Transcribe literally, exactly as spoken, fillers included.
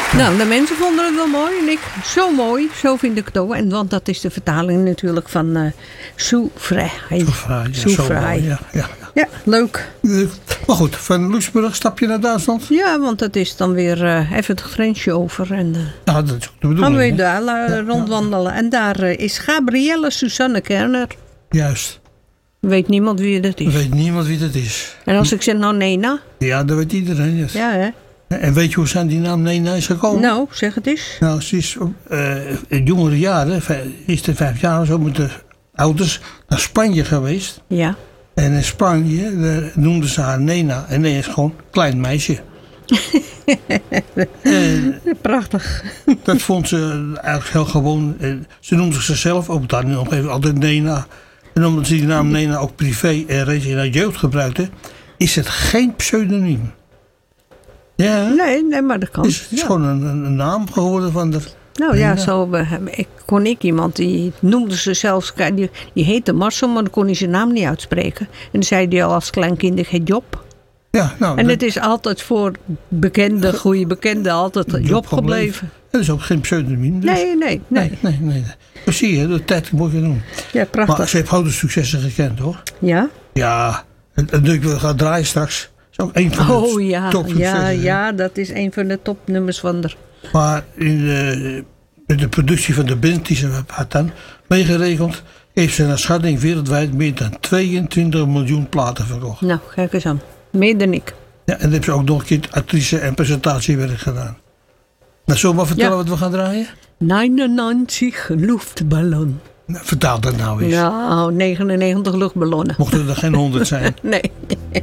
Nou, de mensen vonden het wel mooi en ik, zo mooi, zo vind ik het ook. En, want dat is de vertaling natuurlijk van uh, Soufraai. Soufraai, ja, Soufraai. Ja, ja, ja. Ja, leuk. Maar goed, van Luxemburg stap je naar Duitsland? Ja, want dat is dan weer uh, even het grensje over. En uh, ja, dat is ook de bedoeling. gaan we weer daar uh, ja, rondwandelen. Ja. En daar uh, is Gabrielle Susanne Kerner. Juist. Weet niemand wie dat is. Weet niemand wie dat is. En als ik zeg nou Nena? Ja, dat weet iedereen. Yes. Ja, hè? En weet je hoe zijn die naam Nena is gekomen? Nou, zeg het eens. Nou, ze is uh, in jongere jaren, is er vijf jaar zo met de ouders naar Spanje geweest. Ja. En in Spanje noemden ze haar Nena. En Nena is gewoon klein meisje. en, Prachtig. Dat vond ze eigenlijk heel gewoon. Ze noemde zichzelf ook daar nog even altijd Nena. En omdat ze die naam Nena ook privé en reeds in haar jeugd gebruikte, is het geen pseudoniem. Ja, nee, nee, maar dat kan. Het is, het is ja. gewoon een, een naam geworden van de. Nou ja, zo ik, kon ik iemand die noemde ze zelfs, die, die heette Marcel, maar dan kon hij zijn naam niet uitspreken. En dan zei hij al als kleinkind, heet Job. Ja, nou, en dat, het is altijd voor bekende, goede bekenden, altijd Job, Job gebleven. Dat is ook geen pseudoniem. Dus. Nee, nee, nee. nee, nee, nee. Dat zie je, de tijd moet je doen. Ja, prachtig. Maar ze heeft grote successen gekend, hoor. Ja? Ja, en, en ik wil gaan draaien straks. Dat is ook een van de oh, ja, topsuccessen. Ja, ja, dat is een van de topnummers van de. Maar in de, in de productie van de band die ze had dan meegeregeld, heeft ze naar schatting wereldwijd meer dan tweeëntwintig miljoen platen verkocht. Nou, kijk eens aan. Meer dan ik. Ja, en dan heeft ze ook nog een keer actrice en presentatiewerk gedaan. Nou, zullen we maar vertellen ja. wat we gaan draaien? negenennegentig luchtballon. Nou, vertaal dat nou eens. Nou, negenennegentig luchtballonnen. Mochten er geen honderd zijn. Nee.